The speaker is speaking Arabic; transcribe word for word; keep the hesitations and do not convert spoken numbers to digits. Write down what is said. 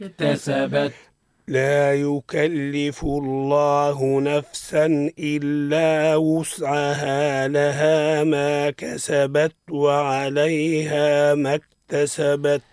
اكتسبت. لا يكلف الله نفسا إلا وسعها، لها ما كسبت وعليها ما اكتسبت.